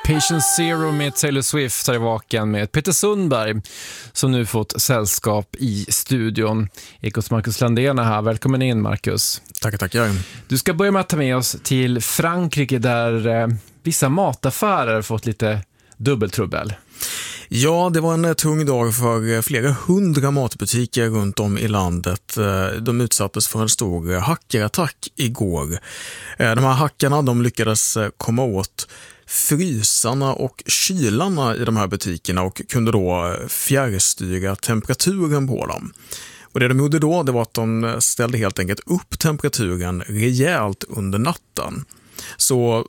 Patient Zero med Taylor Swift här i vaken med Peter Sundberg som nu fått sällskap i studion. Ekos Marcus Landén här. Välkommen in, Marcus. Tackar. Du ska börja med att ta med oss till Frankrike där vissa mataffärer fått lite dubbeltrubbel. Ja, det var en tung dag för flera hundra matbutiker runt om i landet. De utsattes för en stor hackerattack igår. De här hackarna lyckades komma åt frysarna och kylarna i de här butikerna och kunde då fjärrstyra temperaturen på dem. Och det de gjorde då, det var att de ställde helt enkelt upp temperaturen rejält under natten. Så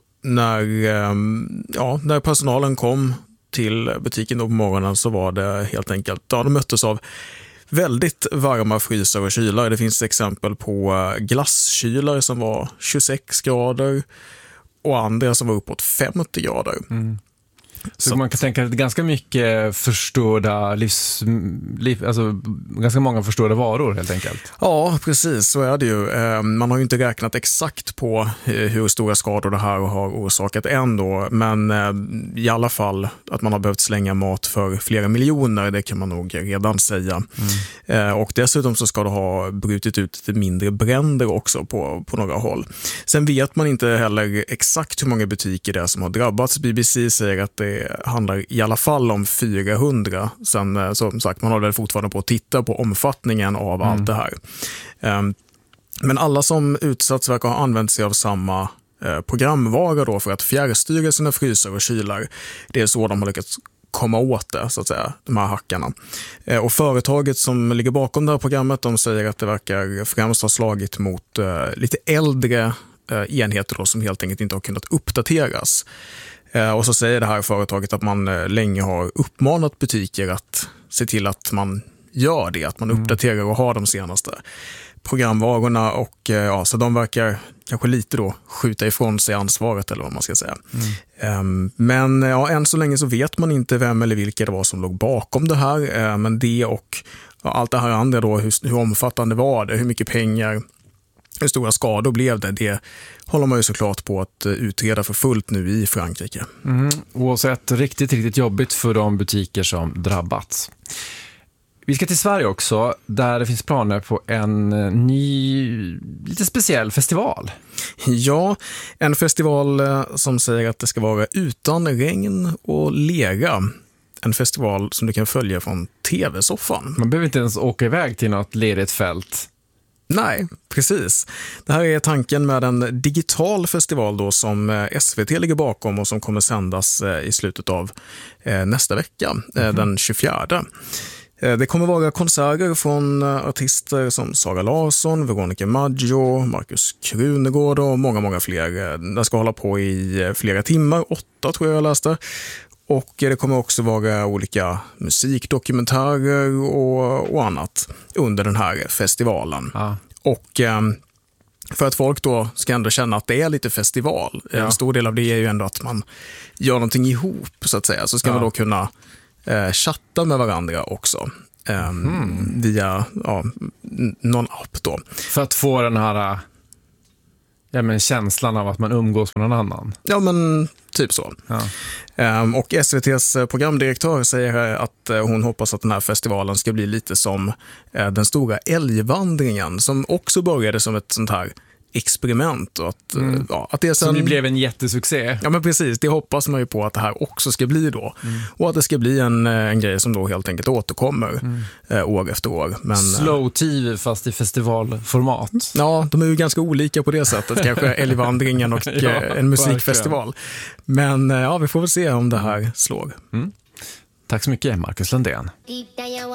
när personalen kom till butiken då på morgonen så var det helt enkelt, de möttes av väldigt varma frysar och kylar. Det finns exempel på glasskylar som var 26 grader och andra som var uppåt 50 grader. Mm. Så man kan tänka att det är ganska mycket förstörda alltså ganska många förstörda varor helt enkelt. Ja, precis, så är det ju. Man har ju inte räknat exakt på hur stora skador det här har orsakat ändå, men i alla fall att man har behövt slänga mat för flera miljoner, det kan man nog redan säga. Och dessutom så ska det ha brutit ut lite mindre bränder också på några håll. Sen vet man inte heller exakt hur många butiker det är som har drabbats. BBC säger att det handlar i alla fall om 400. Sen som sagt, man håller fortfarande på att titta på omfattningen av allt det här. Men alla som utsatts verkar ha använt sig av samma programvara då för att fjärrstyra sina frysar och kylar. Det är så de har lyckats komma åt det, så att säga, de här hackarna. Och företaget som ligger bakom det här programmet, de säger att det verkar främst ha slagit mot lite äldre enheter då, som helt enkelt inte har kunnat uppdateras. Och så säger det här företaget att man länge har uppmanat butiker att se till att man gör det, att man uppdaterar och har de senaste programvarorna och så de verkar kanske lite då skjuta ifrån sig ansvaret eller vad man ska säga. Men än så länge så vet man inte vem eller vilka det var som låg bakom det här, men det och allt det här andra då, hur omfattande var det, hur mycket pengar, hur stora skador blev det håller man ju såklart på att utreda för fullt nu i Frankrike. Oavsett riktigt jobbigt för de butiker som drabbats. Vi ska till Sverige också, där det finns planer på en ny, lite speciell festival. Ja, en festival som säger att det ska vara utan regn och lera. En festival som du kan följa från tv-soffan. Man behöver inte ens åka iväg till något ledigt fält. Nej, precis. Det här är tanken med en digital festival då som SVT ligger bakom och som kommer sändas i slutet av nästa vecka, den 24. Det kommer vara konserter från artister som Sara Larsson, Veronica Maggio, Markus Krunegård och många fler. Den ska hålla på i flera timmar, 8 tror jag läste. Och det kommer också vara olika musikdokumentärer och annat under den här festivalen. Och för att folk då ska ändå känna att det är lite festival, en stor del av det är ju ändå att man gör någonting ihop så att säga, så ska man då kunna chatta med varandra också via någon app då. För att få den här känslan av att man umgås med någon annan. Ja, men typ så. Och SVT:s programdirektör säger att hon hoppas att den här festivalen ska bli lite som den stora älgvandringen som också började som ett sånt här experiment och att det sen... Som ju blev en jättesuccé. Ja, men precis, det hoppas man ju på att det här också ska bli då. Och att det ska bli en grej som då helt enkelt återkommer år efter år. Men, slow-tv fast i festivalformat. Ja, de är ju ganska olika på det sättet, kanske älgvandringen och en musikfestival. Men vi får väl se om det här slår. Tack så mycket, Marcus Landén.